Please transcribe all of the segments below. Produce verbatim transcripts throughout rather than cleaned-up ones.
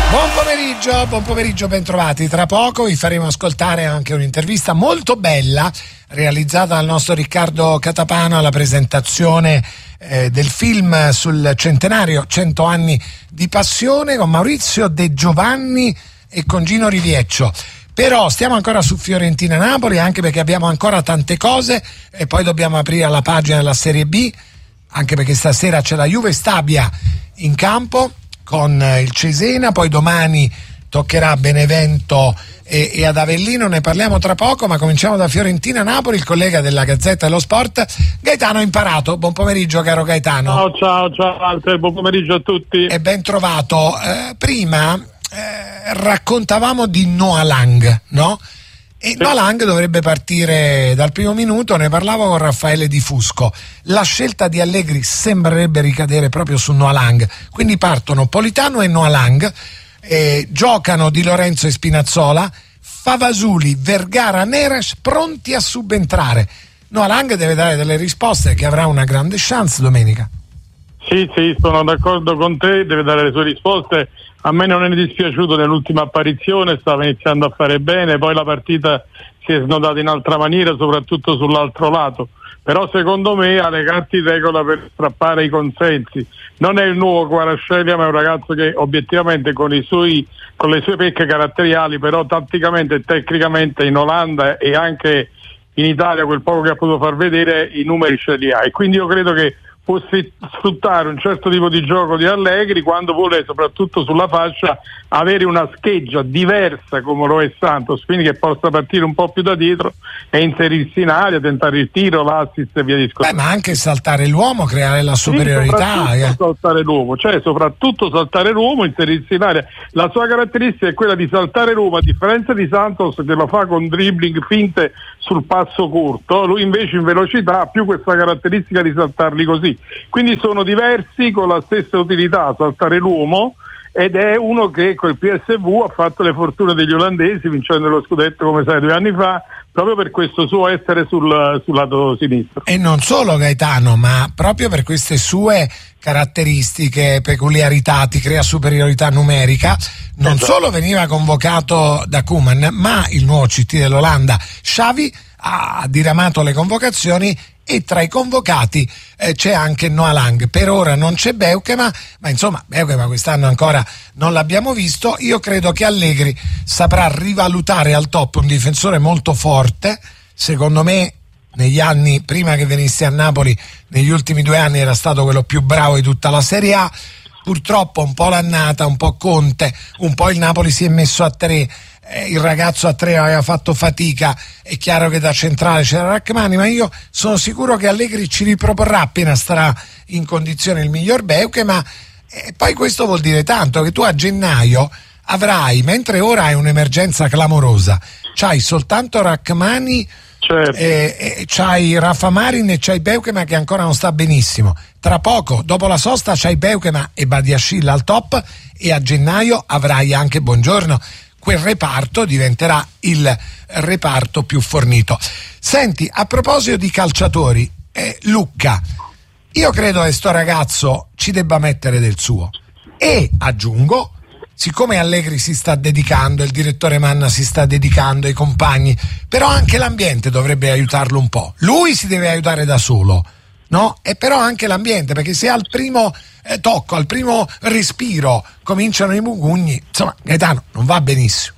Buon pomeriggio, buon pomeriggio, bentrovati. Tra poco vi faremo ascoltare anche un'intervista molto bella realizzata dal nostro Riccardo Catapano alla presentazione eh, del film sul centenario cento anni di passione con Maurizio De Giovanni e con Gino Rivieccio. Però stiamo ancora su Fiorentina-Napoli, anche perché abbiamo ancora tante cose e poi dobbiamo aprire la pagina della Serie B, anche perché stasera c'è la Juve Stabia in campo con il Cesena, poi domani toccherà Benevento e, e ad Avellino, ne parliamo tra poco, ma cominciamo da Fiorentina-Napoli. Il collega della Gazzetta dello Sport, Gaetano Imparato. Buon pomeriggio, caro Gaetano. Ciao, ciao, ciao Walter, buon pomeriggio a tutti. E ben trovato. Eh, prima eh, raccontavamo di Noah Lang, no? E sì. Noah Lang dovrebbe partire dal primo minuto, ne parlavo con Raffaele Di Fusco. La scelta di Allegri sembrerebbe ricadere proprio su Noah Lang, quindi partono Politano e Noah Lang, eh, giocano Di Lorenzo e Spinazzola, Favasuli, Vergara, Neres pronti a subentrare. Noah Lang deve dare delle risposte, che avrà una grande chance domenica. Sì, sì, sono d'accordo con te, deve dare le sue risposte. A me non è dispiaciuto nell'ultima apparizione, stava iniziando a fare bene, poi la partita si è snodata in altra maniera, soprattutto sull'altro lato. Però secondo me ha le carte in regola per strappare i consensi. Non è il nuovo Kvaratskhelia, ma è un ragazzo che obiettivamente con i suoi, con le sue pecche caratteriali, però tatticamente e tecnicamente in Olanda e anche in Italia, quel poco che ha potuto far vedere, i numeri ce li ha. E quindi io credo che può sfruttare un certo tipo di gioco di Allegri quando vuole, soprattutto sulla fascia, avere una scheggia diversa come lo è Santos, quindi che possa partire un po' più da dietro e inserirsi in area, tentare il tiro, l'assist e via discorrendo. Beh, ma anche saltare l'uomo, creare la superiorità. Sì, eh. saltare l'uomo, cioè soprattutto saltare l'uomo, inserirsi in area. La sua caratteristica è quella di saltare l'uomo, a differenza di Santos che lo fa con dribbling, finte sul passo corto, lui invece in velocità ha più questa caratteristica di saltarli così. Quindi sono diversi con la stessa utilità, saltare l'uomo, ed è uno che col P S V ha fatto le fortune degli olandesi vincendo lo scudetto, come sai, due anni fa, proprio per questo suo essere sul, sul lato sinistro. E non solo, Gaetano, ma proprio per queste sue caratteristiche, peculiarità, ti crea superiorità numerica. Non esatto. Solo veniva convocato da Koeman, ma il nuovo C T dell'Olanda, Xavi, ha diramato le convocazioni e tra i convocati eh, c'è anche Noah Lang. Per ora non c'è Beukema, ma insomma Beukema quest'anno ancora non l'abbiamo visto. Io credo che Allegri saprà rivalutare al top un difensore molto forte. Secondo me negli anni prima che venisse a Napoli, negli ultimi due anni era stato quello più bravo di tutta la Serie A. Purtroppo un po' l'annata, un po' Conte, un po' il Napoli si è messo a tre, eh, il ragazzo a tre aveva fatto fatica, è chiaro che da centrale c'era Rachmani, ma io sono sicuro che Allegri ci riproporrà appena starà in condizione il miglior Beukema, e poi questo vuol dire tanto, che tu a gennaio avrai, mentre ora hai un'emergenza clamorosa, c'hai soltanto Rachmani, certo. e, e c'hai Rafa Marin e c'hai Beukema che ancora non sta benissimo. Tra poco, dopo la sosta, c'hai Beukema e Badiashile al top, e a gennaio avrai anche Buongiorno. Quel reparto diventerà il reparto più fornito. Senti, a proposito di calciatori, eh, Lucca, io credo che sto ragazzo ci debba mettere del suo, e aggiungo, siccome Allegri si sta dedicando, il direttore Manna si sta dedicando, ai compagni, però anche l'ambiente dovrebbe aiutarlo un po'. Lui si deve aiutare da solo, no? E però anche l'ambiente, perché se al primo eh, tocco, al primo respiro cominciano i mugugni, insomma, Gaetano, non va benissimo.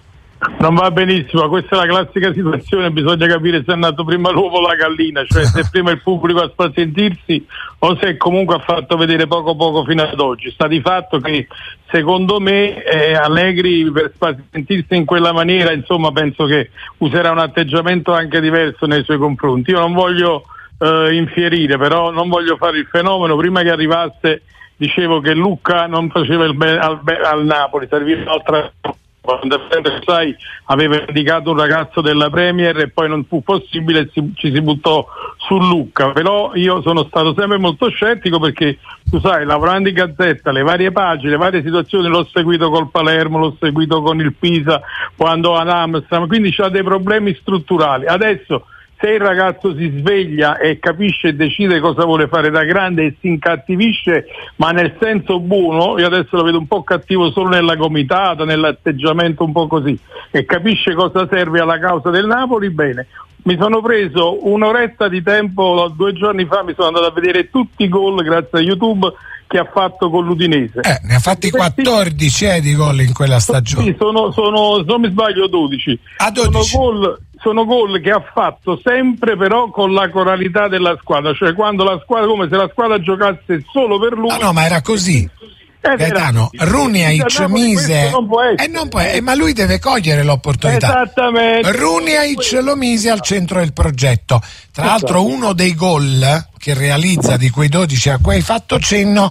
Non va benissimo, questa è la classica situazione, bisogna capire se è nato prima l'uovo o la gallina, cioè se prima il pubblico a spazientirsi o se comunque ha fatto vedere poco poco fino ad oggi. Sta di fatto che secondo me eh, Allegri, per spazientirsi in quella maniera, insomma, penso che userà un atteggiamento anche diverso nei suoi confronti. Io non voglio eh, infierire, però non voglio fare il fenomeno. Prima che arrivasse dicevo che Lucca non faceva il bene al, al Napoli, serviva un'altra. Quando sai, aveva indicato un ragazzo della Premier e poi non fu possibile e ci si buttò su Lucca. Però io sono stato sempre molto scettico, perché tu sai, lavorando in Gazzetta, le varie pagine, le varie situazioni, l'ho seguito col Palermo, l'ho seguito con il Pisa quando ad Amsterdam, quindi c'ha dei problemi strutturali. Adesso se il ragazzo si sveglia e capisce e decide cosa vuole fare da grande e si incattivisce, ma nel senso buono, io adesso lo vedo un po' cattivo solo nella gomitata, nell'atteggiamento un po' così, e capisce cosa serve alla causa del Napoli, bene. Mi sono preso un'oretta di tempo, due giorni fa mi sono andato a vedere tutti i gol grazie a YouTube che ha fatto con l'Udinese. Eh, ne ha fatti quattordici eh, di gol in quella stagione. Sì, sono, sono, se non mi sbaglio, dodici. A dodici. Sono gol, sono gol che ha fatto sempre però con la coralità della squadra, cioè quando la squadra, come se la squadra giocasse solo per lui. No, no, ma era così. Gaetano, Runjaic mise e non può, eh, ma lui deve cogliere l'opportunità. Esattamente. Runjaic lo mise al centro del progetto. Tra l'altro uno dei gol che realizza di quei dodici a cui hai fatto cenno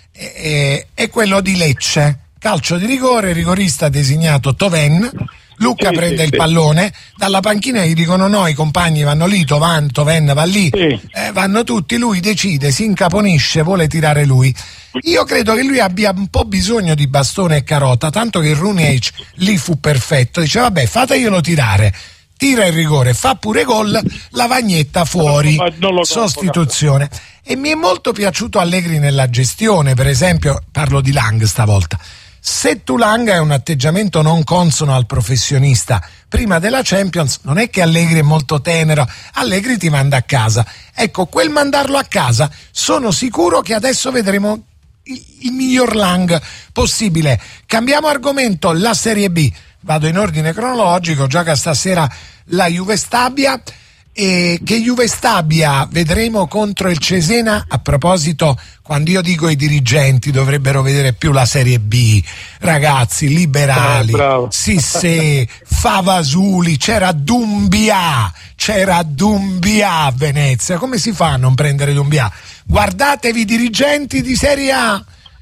è, è quello di Lecce, calcio di rigore, rigorista designato Toven. Luca sì, prende sì, il sì. pallone, dalla panchina gli dicono no, i compagni vanno lì, Tovan, Toven va lì, sì. eh, vanno tutti, lui decide, si incaponisce, vuole tirare lui. Io credo che lui abbia un po' bisogno di bastone e carota, tanto che Runjaic lì fu perfetto, dice vabbè fateglielo tirare, tira il rigore, fa pure gol, Lavagnetta fuori, sostituzione. E mi è molto piaciuto Allegri nella gestione, per esempio, parlo di Lang stavolta. Se tu Lang hai un atteggiamento non consono al professionista prima della Champions, non è che Allegri è molto tenero, Allegri ti manda a casa. Ecco, quel mandarlo a casa, sono sicuro che adesso vedremo il, il miglior Lang possibile. Cambiamo argomento, la Serie B. Vado in ordine cronologico, gioca stasera la Juve Stabia. E che Juve Stabia vedremo contro il Cesena. A proposito, quando io dico i dirigenti dovrebbero vedere più la Serie B, ragazzi, liberali, eh, Sissé, Favasuli, c'era Dumbia, c'era Dumbia a Venezia. Come si fa a non prendere Dumbia? Guardatevi i dirigenti di Serie A,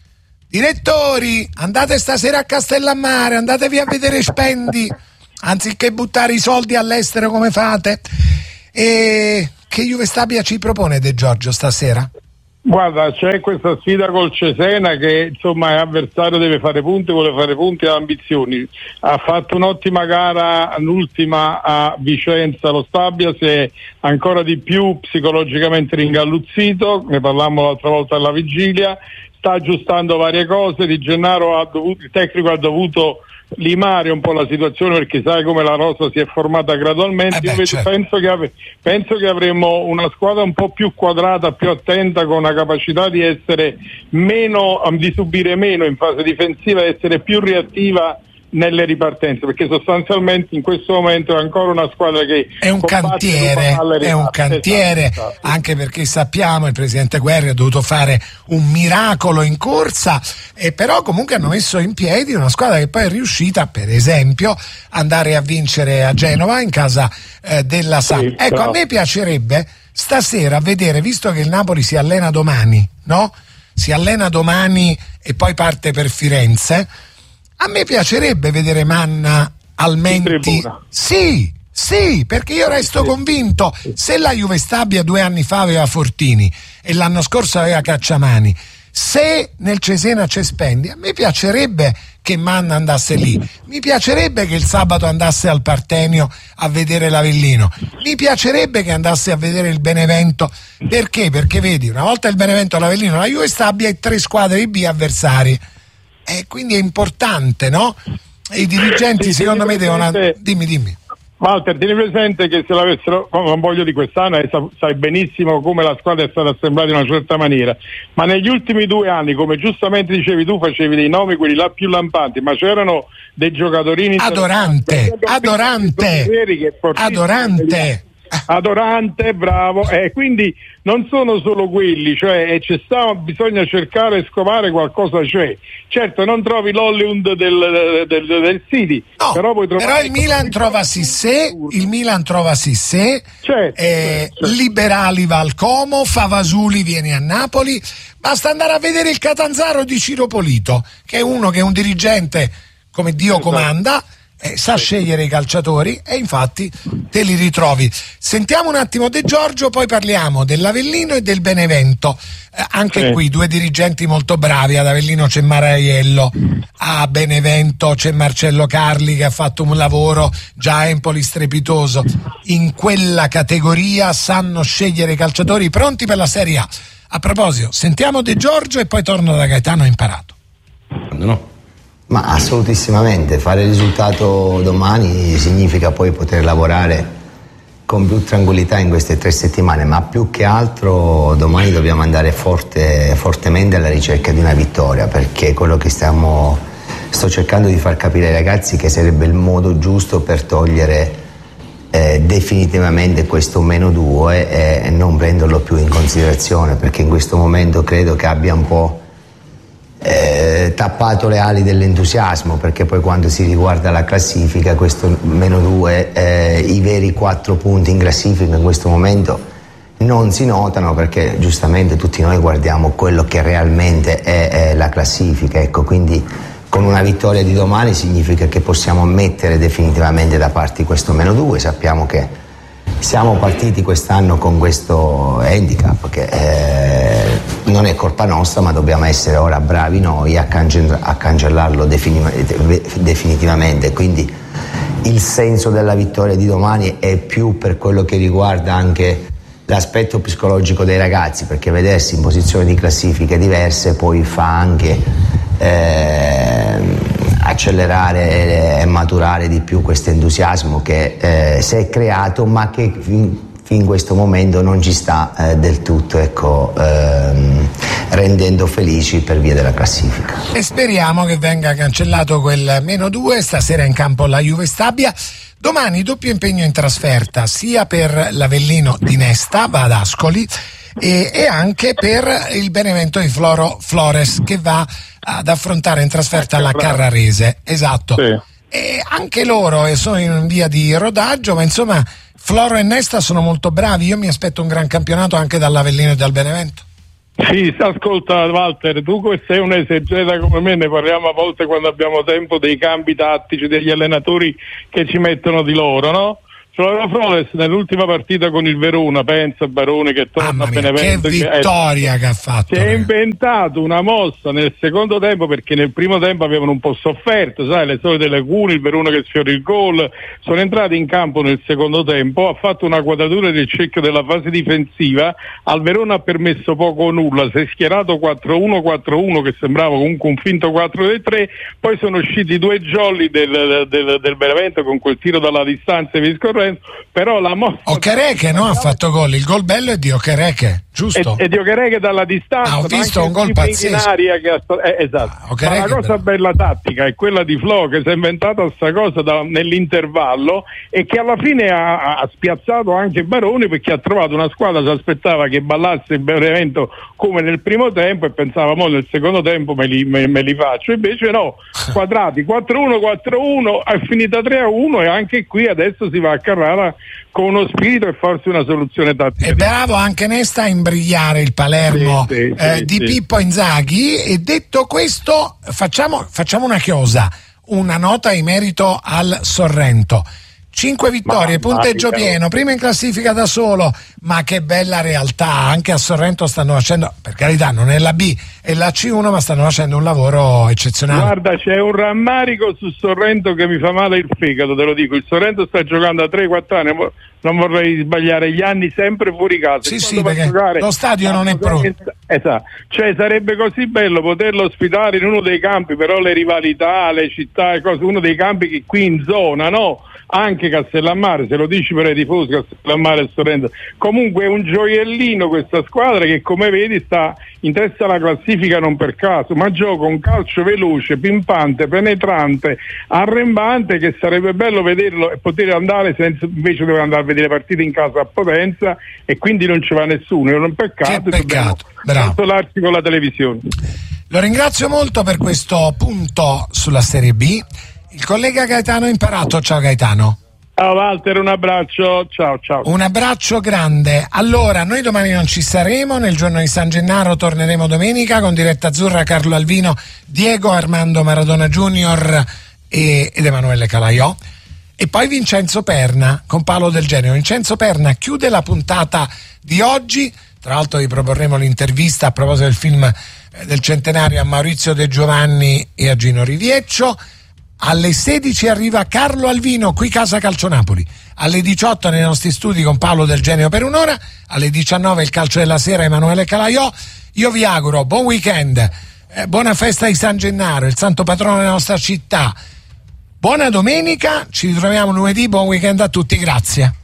direttori, andate stasera a Castellammare, andatevi a vedere Spendi, anziché buttare i soldi all'estero come fate. E che Juve Stabia ci propone De Giorgio stasera? Guarda, c'è questa sfida col Cesena che insomma è avversario, deve fare punti, vuole fare punti, ha ambizioni. Ha fatto un'ottima gara, l'ultima a Vicenza, lo Stabia si è ancora di più psicologicamente ringalluzzito, ne parlammo l'altra volta alla vigilia, sta aggiustando varie cose. Di Gennaro ha dovuto, il tecnico ha dovuto limare un po' la situazione perché sai come la rosa si è formata gradualmente. Eh beh, Io certo. penso, che ave- penso che avremo una squadra un po' più quadrata, più attenta, con la capacità di essere meno, di subire meno in fase difensiva, essere più reattiva nelle ripartenze, perché sostanzialmente in questo momento è ancora una squadra che è un cantiere, è un cantiere, esatto, esatto. Anche perché sappiamo il presidente Guerri ha dovuto fare un miracolo in corsa, e però comunque hanno messo in piedi una squadra che poi è riuscita, per esempio, andare a vincere a Genova in casa eh, della Samp. Sì, ecco, però a me piacerebbe stasera vedere, visto che il Napoli si allena domani, no? Si allena domani e poi parte per Firenze. A me piacerebbe vedere Manna al Menti. Sì, sì, perché io resto sì. convinto, se la Juve Stabia due anni fa aveva Fortini e l'anno scorso aveva Cacciamani, se nel Cesena c'è Spendi, a me piacerebbe che Manna andasse lì, mi piacerebbe che il sabato andasse al Partenio a vedere l'Avellino, mi piacerebbe che andasse a vedere il Benevento. Perché? Perché vedi, una volta il Benevento, l'Avellino, la Juve Stabia e tre squadre di B avversari. E eh, quindi è importante, no? E i dirigenti sì, secondo me devono... Dimmi, dimmi. Walter, tieni presente che se l'avessero, non voglio di quest'anno, sai benissimo come la squadra è stata assemblata in una certa maniera, ma negli ultimi due anni, come giustamente dicevi tu, facevi dei nomi, quelli là più lampanti, ma c'erano dei giocatori... Adorante, Adorante, Adorante. Adorante, bravo, e eh, quindi non sono solo quelli, cioè c'è stato, bisogna cercare e scovare qualcosa, cioè certo non trovi l'Hollywood del, del, del City, no, però, puoi trovare però il Milan trova Sissé, il Milan trova Sissé, certo, eh, certo. Liberali va al Como, Favasuli viene a Napoli, basta andare a vedere il Catanzaro di Ciro Polito, che è uno che è un dirigente come Dio esatto. comanda. eh, sa scegliere i calciatori e infatti te li ritrovi. Sentiamo un attimo De Giorgio, poi parliamo dell'Avellino e del Benevento. Eh, anche sì. Qui due dirigenti molto bravi. Ad Avellino c'è Maraiello, a Benevento c'è Marcello Carli che ha fatto un lavoro già a Empoli strepitoso. In quella categoria sanno scegliere i calciatori pronti per la Serie A. A proposito, sentiamo De Giorgio e poi torno da Gaetano Imparato. No. Ma assolutissimamente, fare il risultato domani significa poi poter lavorare con più tranquillità in queste tre settimane, ma più che altro domani dobbiamo andare forte, fortemente alla ricerca di una vittoria, perché quello che stiamo sto cercando di far capire ai ragazzi che sarebbe il modo giusto per togliere eh, definitivamente questo meno due e, e non prenderlo più in considerazione, perché in questo momento credo che abbia un po' Eh, tappato le ali dell'entusiasmo, perché poi quando si riguarda la classifica questo meno due, eh, i veri quattro punti in classifica in questo momento non si notano, perché giustamente tutti noi guardiamo quello che realmente è, è la classifica, ecco. Quindi con una vittoria di domani significa che possiamo mettere definitivamente da parte questo meno due. Sappiamo che siamo partiti quest'anno con questo handicap che eh, non è colpa nostra, ma dobbiamo essere ora bravi noi a, cange- a cancellarlo defini- definitivamente. Quindi il senso della vittoria di domani è più per quello che riguarda anche l'aspetto psicologico dei ragazzi, perché vedersi in posizioni di classifiche diverse poi fa anche eh, accelerare e maturare di più questo entusiasmo che eh, si è creato, ma che fin, fin in questo momento non ci sta eh, del tutto, ecco, ehm, rendendo felici per via della classifica. E speriamo che venga cancellato quel meno due. Stasera in campo la Juve Stabia. Domani doppio impegno in trasferta sia per l'Avellino di Nesta, va ad Ascoli, e, e anche per il Benevento di Floro Flores che va ad affrontare in trasferta la Carrarese. Esatto. Sì. E anche loro sono in via di rodaggio, ma insomma Floro e Nesta sono molto bravi. Io mi aspetto un gran campionato anche dall'Avellino e dal Benevento. Sì, ascolta Walter, tu sei un esegeta come me, ne parliamo a volte quando abbiamo tempo dei cambi tattici degli allenatori che ci mettono di loro, no? Floro Flores nell'ultima partita con il Verona, pensa Barone che torna a Benevento, che vittoria che, è, che ha fatto, si è inventato una mossa nel secondo tempo, perché nel primo tempo avevano un po' sofferto, sai, le solite lacune, il Verona che sfiora il gol. Sono entrati in campo nel secondo tempo, ha fatto una quadratura del cerchio della fase difensiva, al Verona ha permesso poco o nulla, si è schierato quattro uno quattro uno che sembrava comunque un finto quattro tre, poi sono usciti due jolly del, del, del Benevento con quel tiro dalla distanza e via discorrendo. Però la mossa Okereke no ha fatto gol, il gol bello è di Okereke, giusto? E, e di Okereke dalla distanza, ah, ho visto un gol pazzesco in che ha, eh, esatto. Ah, ma la cosa bella tattica è quella di Flo che si è inventata sta cosa da, nell'intervallo e che alla fine ha, ha spiazzato anche Baroni, perché ha trovato una squadra, si aspettava che ballasse il Benevento come nel primo tempo e pensava mo nel secondo tempo me li, me, me li faccio, invece no, quadrati quattro uno quattro uno, è finita tre a uno e anche qui adesso si va a Carrara con uno spirito e forse una soluzione tattica. E bravo anche Nesta a imbrigliare il Palermo sì, sì, eh, sì, di sì. Pippo Inzaghi. E detto questo facciamo, facciamo una chiosa, una nota in merito al Sorrento. Cinque vittorie, ma, punteggio ma, pieno, prima in classifica da solo, ma che bella realtà, anche a Sorrento stanno facendo, per carità non è la B, è la C uno, ma stanno facendo un lavoro eccezionale. Guarda, c'è un rammarico su Sorrento che mi fa male il fegato, te lo dico, il Sorrento sta giocando a tre quattro anni, non vorrei sbagliare, gli anni sempre fuori casa. Sì, sì, perché giocare, lo stadio non è pronto. Esatto, cioè sarebbe così bello poterlo ospitare in uno dei campi, però le rivalità, le città, cose, uno dei campi che qui in zona, no? Anche Castellammare, se lo dici per i tifosi, Castellammare e Sorrento. Comunque è un gioiellino questa squadra che, come vedi, sta in testa alla classifica non per caso, ma gioca un calcio veloce, pimpante, penetrante, arrembante, che sarebbe bello vederlo e poter andare senza, invece deve andare a vedere partite in casa a Potenza e quindi non ci va nessuno, è un peccato, che peccato. Consolarci con la televisione. Lo ringrazio molto per questo punto sulla Serie B. Il collega Gaetano Imparato, ciao Gaetano. Ciao Walter, un abbraccio, ciao ciao. Un abbraccio grande. Allora, noi domani non ci saremo, nel giorno di San Gennaro torneremo domenica con diretta azzurra, Carlo Alvino, Diego Armando Maradona Junior e, ed Emanuele Calaiò. E poi Vincenzo Perna con Paolo Del Genio. Vincenzo Perna chiude la puntata di oggi. Tra l'altro vi proporremo l'intervista a proposito del film eh, del centenario a Maurizio De Giovanni e a Gino Rivieccio. Alle sedici arriva Carlo Alvino qui Casa Calcio Napoli. Alle diciotto nei nostri studi con Paolo Del Genio per un'ora. Alle diciannove il calcio della sera Emanuele Calaiò. Io vi auguro buon weekend, eh, buona festa di San Gennaro, il santo patrono della nostra città. Buona domenica, ci ritroviamo lunedì, buon weekend a tutti, grazie.